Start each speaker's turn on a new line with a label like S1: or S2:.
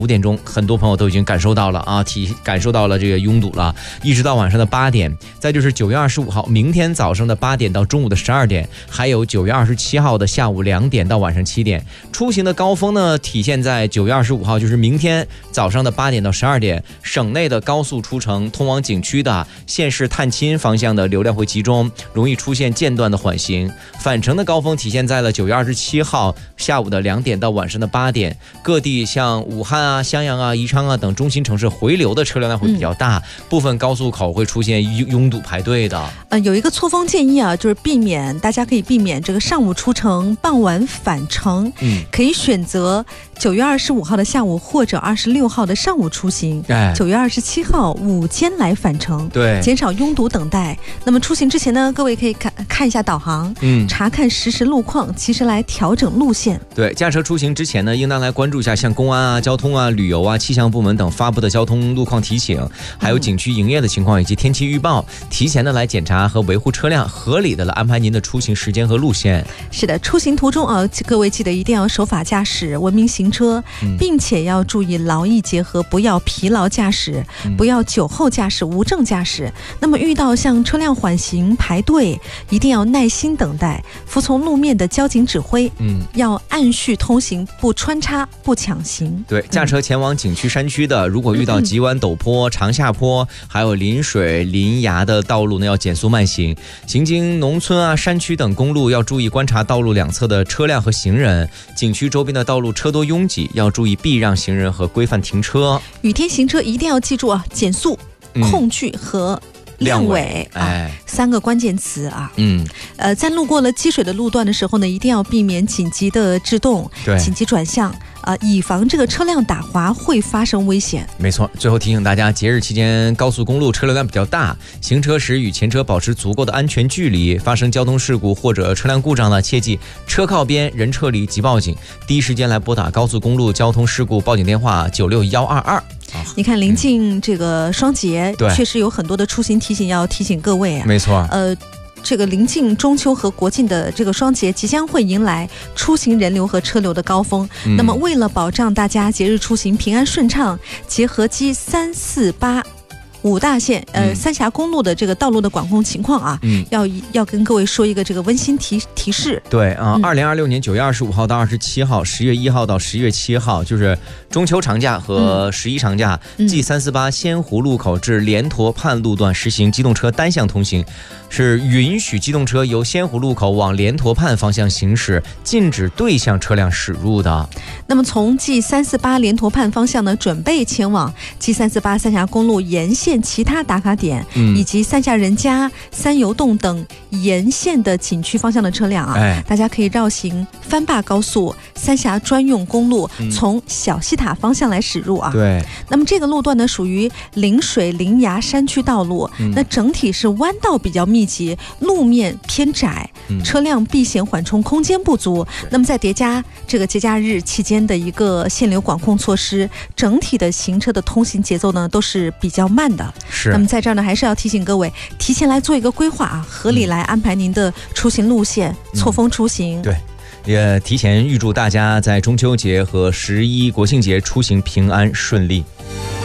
S1: 5点钟，很多朋友都已经感受到了啊，感受到了这个拥堵了，一直到晚上的8点。再就是9月25号，明天早上的8点到中午的12点，还有9月27号的下午2点到晚上7点。出行的高峰呢，体现在9月25号，就是明天早上的8点到12点，省内的高速出城、通往景区的、县市探亲方向的流量会集中，容易出现间断的缓行。返程的高峰体现在了9月27号下午的2点到晚上的8点，各地像武汉啊、襄阳啊、宜昌啊等中心城市回流的车辆量会比较大，部分高速口会出现拥堵排队的。
S2: 有一个错峰建议啊，就是大家可以避免这个上午出城、傍晚返程，可以选择9月25号的下午或者26号的上午出行，9月27号午间来返程，
S1: 对，
S2: 减少拥堵等待。那么出行之前呢，各位可以看一下导航，查看实时路况，及时来调整路线。
S1: 对，驾车出行之前呢，应当来关注一下像公安啊、交通啊、旅游啊、气象部门等发布的交通路况提醒，还有景区营业的情况以及天气预报，提前的来检查和维护车辆，合理的来安排您的出行时间和路线。
S2: 是的，出行途中各位记得一定要守法驾驶，文明行车，并且要注意劳逸结合，不要疲劳驾驶，不要酒后驾驶、无证驾驶。那么遇到像车辆缓行排队，一定要耐心等待，服从路面的交警指挥，要按序通行，不穿插、不抢行。
S1: 对，驾车前往景区山区的，如果遇到急弯陡坡、长下坡，还有临水临崖的道路呢，要减速慢行。行经农村啊、山区等公路，要注意观察道路两侧的车辆和行人。景区周边的道路车多拥挤，要注意避让行人和规范停车。
S2: 雨天行车一定要记住啊，减速、控距和亮尾3个关键词啊。在路过了积水的路段的时候呢，一定要避免紧急的制动、紧急转向，以防这个车辆打滑会发生危险。
S1: 没错，最后提醒大家，节日期间高速公路车流量比较大，行车时与前车保持足够的安全距离。发生交通事故或者车辆故障呢，切记车靠边，人撤离即报警，第一时间来拨打高速公路交通事故报警电话96122。
S2: 你看，临近这个双节，确实有很多的出行提醒要提醒各位啊。
S1: 没错，
S2: 这个临近中秋和国庆的这个双节，即将会迎来出行人流和车流的高峰。那么，为了保障大家节日出行平安顺畅，结合G 3、4、8。5大线三峡公路的这个道路的管控情况啊，要跟各位说一个这个温馨提示。
S1: 对啊，2026年9月25号到27号，10月1号到10月7号，就是中秋长假和11长假，G 348仙湖路口至莲坨畔路段实行机动车单向通行，是允许机动车由仙湖路口往莲坨畔方向行驶，禁止对向车辆驶入的。
S2: 那么从 G 348莲坨畔方向呢，准备前往 G 348三峡公路沿线其他打卡点，以及三峡人家、三游洞等沿线的景区方向的车辆啊，大家可以绕行番坝高速、三峡专用公路，从小西塔方向来驶入啊。
S1: 对。
S2: 那么这个路段呢，属于临水临崖山区道路，那整体是弯道比较密集，路面偏窄，车辆避险缓冲空间不足。那么再叠加这个节假日期间的一个限流管控措施，整体的行车的通行节奏呢都是比较慢的。那么在这儿呢，还是要提醒各位，提前来做一个规划啊，合理来安排您的出行路线，错峰出行。
S1: 对，也提前预祝大家在中秋节和11国庆节出行平安顺利。